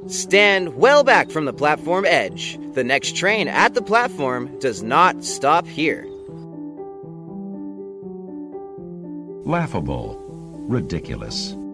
Stand well back from the platform edge. The next train at the platform does not stop here. Laughable. Ridiculous.